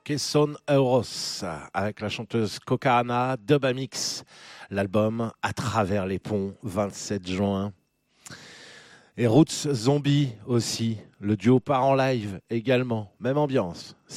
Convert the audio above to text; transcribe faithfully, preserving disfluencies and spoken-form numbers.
Que son euros avec la chanteuse Coca-Ana, Dubamix, l'album À travers les ponts, vingt-sept juin. Et Roots Zombie aussi, le duo part en live également, même ambiance.